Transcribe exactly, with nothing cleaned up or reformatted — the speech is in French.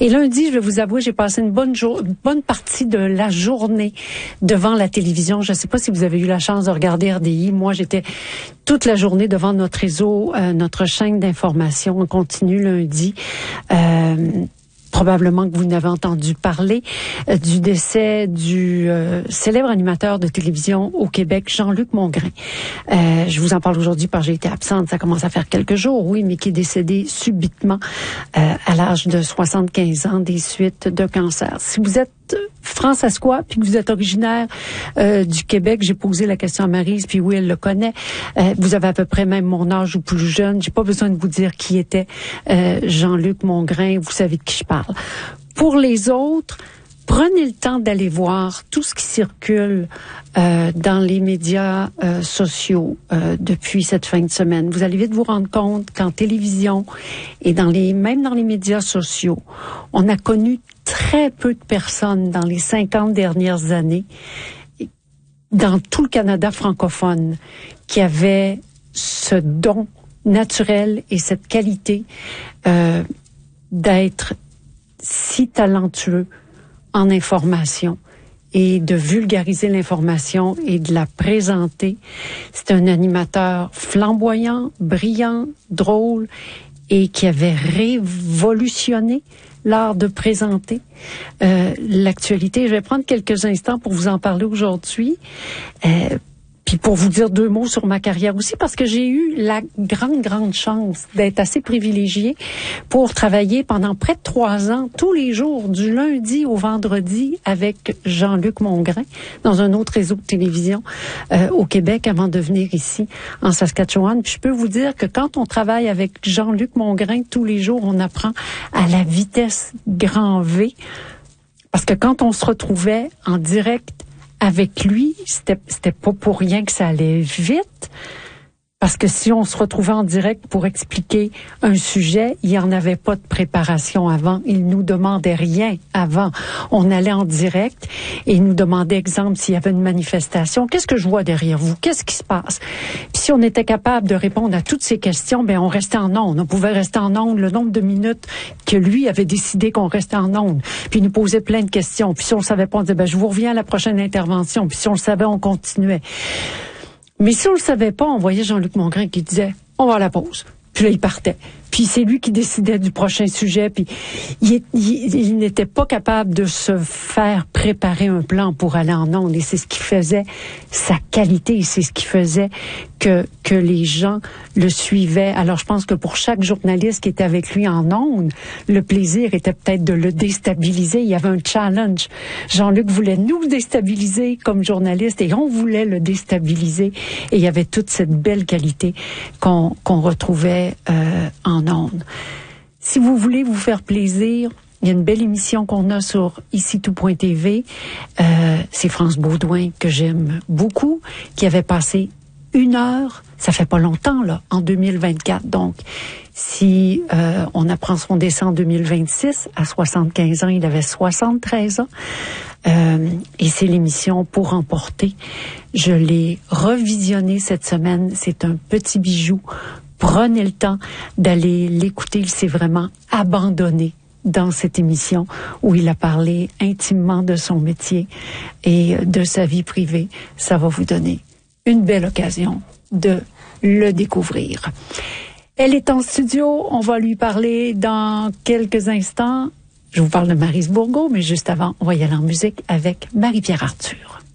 Et lundi, je vais vous avouer, j'ai passé une bonne, jour, une bonne partie de la journée devant la télévision. Je ne sais pas si vous avez eu la chance de regarder R D I. Moi, j'étais toute la journée devant notre réseau, euh, notre chaîne d'information en continu lundi. Euh, Probablement que vous n'avez entendu parler euh, du décès du euh, célèbre animateur de télévision au Québec, Jean-Luc Mongrain. Euh, je vous en parle aujourd'hui parce que j'ai été absente, ça commence à faire quelques jours, oui, mais qui est décédé subitement euh, à l'âge de soixante-quinze ans des suites de cancer. Si vous êtes françaiscois puis que vous êtes originaire euh, du Québec, j'ai posé la question à Maryse, puis oui, elle le connaît. Euh, vous avez à peu près même mon âge ou plus jeune. J'ai pas besoin de vous dire qui était euh, Jean-Luc Mongrain. Vous savez de qui je parle. Pour les autres, prenez le temps d'aller voir tout ce qui circule euh, dans les médias euh, sociaux euh, depuis cette fin de semaine. Vous allez vite vous rendre compte qu'en télévision et dans les même dans les médias sociaux, on a connu très peu de personnes dans les cinquante dernières années, dans tout le Canada francophone, qui avaient ce don naturel et cette qualité euh, d'être si talentueux en information et de vulgariser l'information et de la présenter. C'est un animateur flamboyant, brillant, drôle et qui avait révolutionné l'art de présenter euh, l'actualité. Je vais prendre quelques instants pour vous en parler aujourd'hui. Euh, Puis pour vous dire deux mots sur ma carrière aussi, parce que j'ai eu la grande, grande chance d'être assez privilégiée pour travailler pendant près de trois ans, tous les jours, du lundi au vendredi, avec Jean-Luc Mongrain, dans un autre réseau de télévision euh, au Québec, avant de venir ici, en Saskatchewan. Puis je peux vous dire que quand on travaille avec Jean-Luc Mongrain tous les jours, on apprend à la vitesse grand V, parce que quand on se retrouvait en direct avec lui, c'était c'était pas pour rien que ça allait vite, parce que si on se retrouvait en direct pour expliquer un sujet, il n'y en avait pas de préparation avant. Il nous demandait rien avant. On allait en direct et il nous demandait, exemple, s'il y avait une manifestation, qu'est-ce que je vois derrière vous? Qu'est-ce qui se passe? Puis si on était capable de répondre à toutes ces questions, ben on restait en ondes. On pouvait rester en ondes le nombre de minutes que lui avait décidé qu'on restait en ondes. Puis il nous posait plein de questions. Puis si on le savait pas, on disait, ben je vous reviens à la prochaine intervention. Puis si on le savait, on continuait. Mais si on le savait pas, on voyait Jean-Luc Mongrain qui disait « on va à la pause ». Puis là, il partait. Puis c'est lui qui décidait du prochain sujet. Puis il, il, il n'était pas capable de se faire préparer un plan pour aller en ondes. Et c'est ce qui faisait sa qualité. Et c'est ce qui faisait que que les gens le suivaient. Alors je pense que pour chaque journaliste qui était avec lui en ondes, le plaisir était peut-être de le déstabiliser. Il y avait un challenge. Jean-Luc voulait nous déstabiliser comme journaliste et on voulait le déstabiliser. Et il y avait toute cette belle qualité qu'on qu'on retrouvait euh, en ondes. Si vous voulez vous faire plaisir, il y a une belle émission qu'on a sur ici tout point t v. Euh, c'est France Baudouin, que j'aime beaucoup, qui avait passé une heure, ça fait pas longtemps, là, en deux mille vingt-quatre. Donc, si euh, on apprend son décès en deux mille vingt-six, à soixante-quinze ans, il avait soixante-treize ans. Euh, et c'est l'émission Pour emporter. Je l'ai revisionné cette semaine. C'est un petit bijou. Prenez le temps d'aller l'écouter. Il s'est vraiment abandonné dans cette émission où il a parlé intimement de son métier et de sa vie privée. Ça va vous donner une belle occasion de le découvrir. Elle est en studio. On va lui parler dans quelques instants. Je vous parle de Maryse Bourgault, mais juste avant, on va y aller en musique avec Marie-Pierre Arthur.